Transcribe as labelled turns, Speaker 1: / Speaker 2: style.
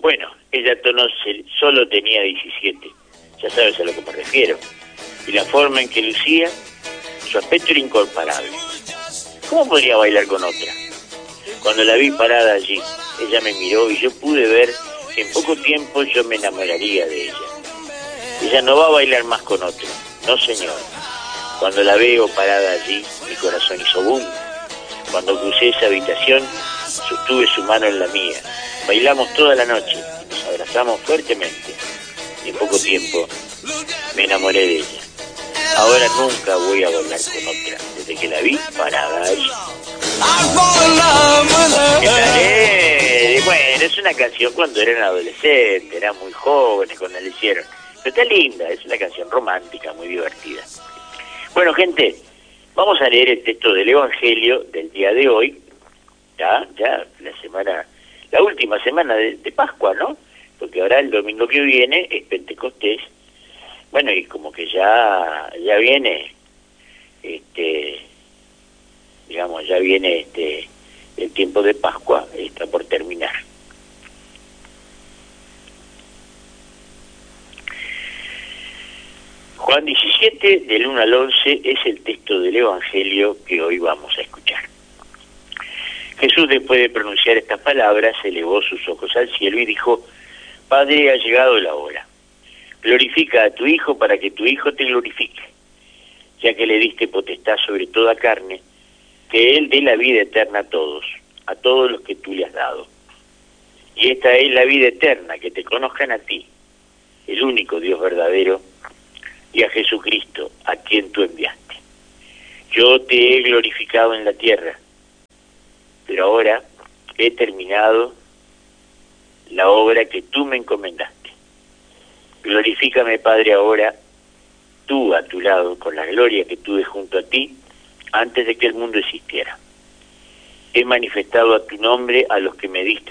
Speaker 1: Bueno, ella solo tenía 17, ya sabes a lo que me refiero. Y la forma en que lucía, su aspecto era incomparable. ¿Cómo podría bailar con otra? Cuando la vi parada allí, ella me miró y yo pude ver que en poco tiempo yo me enamoraría de ella. Ella no va a bailar más con otro, no señor. Cuando la veo parada allí, mi corazón hizo boom. Cuando crucé esa habitación, sostuve su mano en la mía. Bailamos toda la noche, nos abrazamos fuertemente. Y en poco tiempo me enamoré de ella. Ahora nunca voy a bailar con otra, desde que la vi parada allí. ¿Qué tal? Bueno, es una canción cuando eran adolescentes, eran muy jóvenes cuando la hicieron. Pero está linda, es una canción romántica, muy divertida. Bueno, gente, vamos a leer el texto del Evangelio del día de hoy. Ya la última semana de Pascua, ¿no? Porque ahora el domingo que viene es Pentecostés. Bueno, y como que ya viene, ya viene el tiempo de Pascua, está por terminar. Juan 17, del 1 al 11, es el texto del Evangelio que hoy vamos a escuchar. Jesús, después de pronunciar estas palabras, elevó sus ojos al cielo y dijo: Padre, ha llegado la hora. Glorifica a tu Hijo para que tu Hijo te glorifique, ya que le diste potestad sobre toda carne, que Él dé la vida eterna a todos los que tú le has dado. Y esta es la vida eterna, que te conozcan a ti, el único Dios verdadero, y a Jesucristo, a quien tú enviaste. Yo te he glorificado en la tierra, pero ahora he terminado la obra que tú me encomendaste. Glorifícame, Padre, ahora, tú a tu lado, con la gloria que tuve junto a ti, antes de que el mundo existiera. He manifestado a tu nombre a los que me diste